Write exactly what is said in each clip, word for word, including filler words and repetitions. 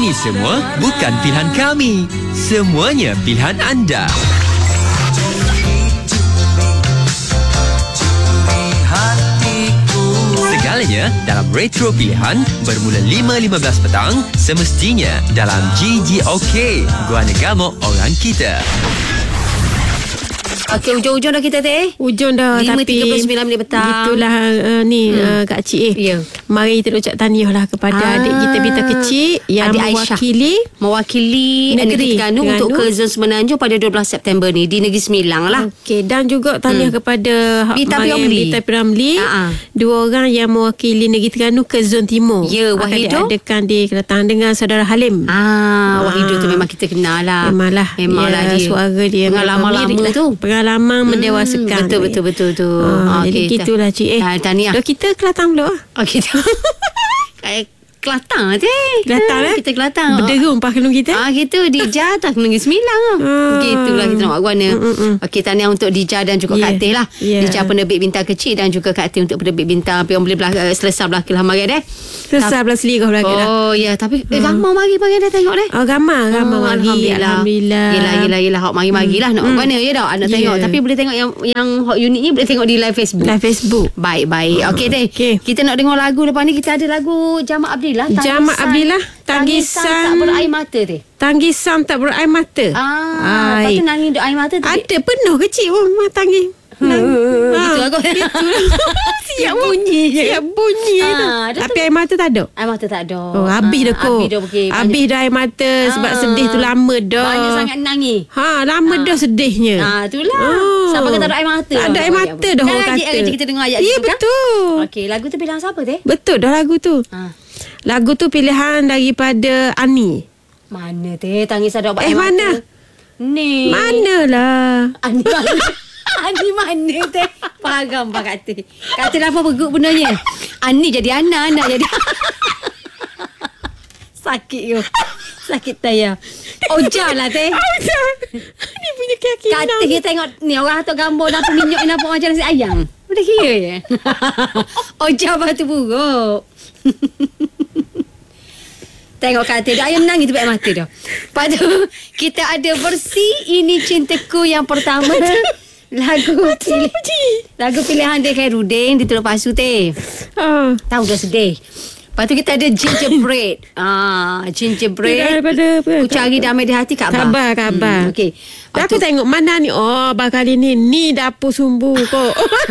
Ini semua bukan pilihan kami. Semuanya pilihan anda. Segalanya dalam Retro Pilihan bermula lima lima belas petang, semestinya dalam G G OK, Guana Gamok Orang Kita. Okey, ujung-ujung dah kita teh. Ujung dah. lima tiga puluh sembilan tapi minit petang. Itulah uh, ni hmm. uh, Kak Cik eh. Ya. Mari kita ucap tahniah lah kepada ah. adik kita Bita kecil yang adik mewakili Aisyah. Mewakili negeri Terengganu untuk ke Zon Semenanjung pada dua belas September ni di Negeri Sembilang lah. Okey, dan juga tahniah hmm. kepada Bita Piramli. Bita Piramli. Ha-ha. Dua orang yang mewakili Negeri Terengganu ke Zon Timur. Ya, Wahido akan diadakan di kedatangan dengan saudara Halim. Ah, Wahido tu memang kita kenal lah. Memanglah. Memanglah ya, dia. Suara dia pengalaman lama tu. Pengalaman hmm. mendewasakan. Betul betul betul tu. Ah, okay, jadi gitulah Cik eh. Tahniah. Dah kita Kelantan belum ah? Oh kita. Kelantan teh. Kelantan eh? Kita Kelantan. Berderung pakalung kita. Ah gitu Dija atas Negeri Sembilang ah. Hmm. Gitulah kita nak buat guana. Okey, tahniah untuk Dija dan juga yeah. Kak Teh lah. Yeah. Dija penerbit Bintang Kecil dan juga Kak Teh untuk penerbit Bintang. Pion boleh belakang selesai belakang lah mari deh. Selesai belah selirah belakang dah. Oh ya, tapi eh, ramai mari mari dah tengok deh. Oh ramai ramai oh, mari. Alhamdulillah. Alhamdulillah. Yelah yelah yelah hok mari-mari lah nak buat guana ya dah nak tengok. Yeah. Tapi boleh tengok yang yang hot unit ni boleh tengok di live Facebook. Live Facebook. Baik baik. Okey deh. Okay. Kita nak dengar lagu lepas ni kita ada lagu Jamak Abdillah. Jamak Abdillah. Tangisan, Tangisan tak berair mata teh. Tangisan tak berair mata. Ah, Ay. lepas tu nangis duk air mata tu. Ada penuh kecil pun tangis. Hmm, gitu aku. Siap bunyi. Siap bunyi. Ah, tu. Tapi air mata tak ada. Air mata tak ada. Oh, habis dah kau. Habis dah pergi. Habis dah air mata sebab Ah. sedih tu lama dah. Banyak sangat nangis. Ha, lama Ah. dah sedihnya. Ah, itulah. Oh. Sampai kata ada air mata. Tak ada air mata dah orang Kan kata. kita dengar ayat Ya, tu kan. betul. Okey, lagu tu pilihan siapa teh? Betul dah lagu tu. Ah. Lagu tu pilihan daripada Ani. Mana teh tangis ada air Eh, mata? mana? Ni. Manalah. Ani mana? Ani mana teh? Faham Pak Kak Teh. Kak Teh apa berguk benarnya? Ani jadi Ana, Ana jadi sakit yo. Sakit tayar. Oja lah teh. Oja. Ni punya keyakinan. Kak Teh tengok ni orang atuk gambar nampak minyak ni nampak macam nasi ayam. Boleh kira ya? Oja batu buruk. Tengok Kak Teh dah ayam menangis tu air mata dah. Lepas tu kita ada versi Ini Cintaku yang pertama. Lagu pilih, lagu pilihan dia Khairuddin ditulis pasu teh. Ah. Tahu dah sedih. Lepas tu kita ada Gingerbread. Ah, Gingerbread. Daripada apa? Ku cari damai di hati Kak Abah. Khabar, khabar. Hmm, okey. Tapi aku tengok mana ni. Oh, abang kali ni ni dapur sumbu kok.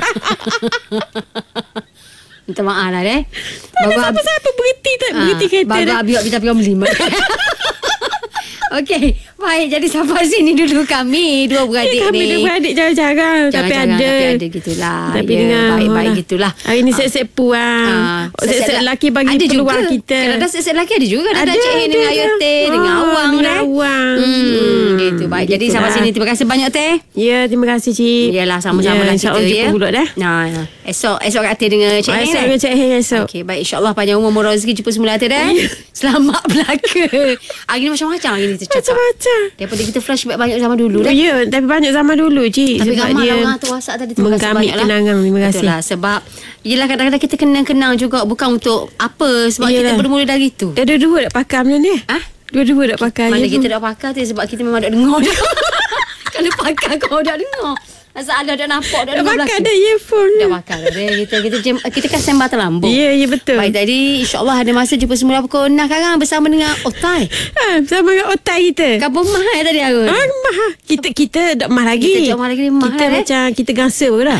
Minta maaf lah deh. Ada siapa-siapa berhenti tak berhenti kereta Bagus dah. biar kita pergi beli. Okey, baik. Jadi sampai sini dulu kami dua beradik kami ni. dua beradik jarang-jarang. Tapi Jangan-jangan, ada. Tapi ada gitulah. Tapi ya, dengar. baik-baik lah. gitulah. Hari ni set-set puang. Ah, Set-set lelaki bagi ada peluang juga. kita. Kalau ada set-set lelaki ada juga. Ada, Ada, ada Cik Hin ada, dengan ada. Ayah Teh, dengan Ah, Awang. dengan dah. Awang. Hmm, Hmm, gitu. Baik. Jadi gitulah. sampai sini. Terima kasih banyak Teh. Ya, terima kasih Cik. Yalah, sama-sama ya, lah kita InsyaAllah jumpa ya. pula dah. Nah, esok esok Kak Teh dengan Cik Hin. Esok dengan Cik Hin esok. Okey, baik. InsyaAllah panjang umur murah rezeki jumpa semula Teh dah. Selamat belaka. Hari ni macam-macam hari ni tercakap. Macam-macam. Daripada kita flashback banyak zaman dulu dah. Ya, tapi banyak zaman dulu Cik. Tapi sebab ramai dia lah orang tu WhatsApp tadi. Terima kasih menggamit banyak lah. kenangan. Terima kasih. Betul lah. Sebab yelah kadang-kadang kita kenang-kenang juga. Bukan untuk apa. Sebab Yelah. kita bermula dari tu. Dah dua-dua dah pakai macam ni. Ah, Dua-dua dah pakai. Mana Ya, kita dah pakai tu. Sebab kita memang dah dengar dah. Kalau pakai kau dah dengar. Masalah dah nampak dah dah dengar pakai belakang. dah earphone. Dah pakai dah. Dia, kita, kita, kita, kita kan sembah terlambung. Ya, ya betul. Baik tadi insyaAllah ada masa jumpa semula pukul enam sekarang bersama dengan Otai. Ha, sama dengan otak kita. Kabar mah eh tadi Arun. Ah, mah. Kita kita dak mah lagi. Kita tak mah lagi, mah Kita lah, eh. macam kita gangsa pun dah.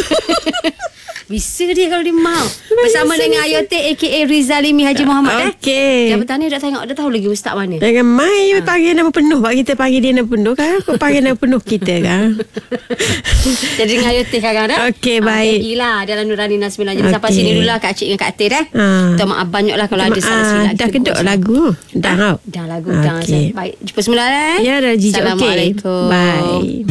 Bisa dia kalau dia mau. Bersama dengan Ayote aka Rizalimi Haji Muhammad eh. Okey. Yang petani dah tengok dah tahu lagi ustaz mana. Jangan mai ha. Panggil nama penuh. Pak kita panggil dia nama penuh kan. Kau panggil nama penuh kita kan. Jadi dengan Ayote sekarang dah. Okey, baik. Gila dalam Nurani Nasmillah. Jadi Okey. sampai sini dulu lah Kak Cik dengan Kak Teh dah. Ha. Minta maaf banyak lah kalau ada salah silap. Dah kedok lagu. Dah. Dah lagu dah. Okey. Baik. Jumpa semula eh. Ya dah jijik. Okey. Assalamualaikum. Bye.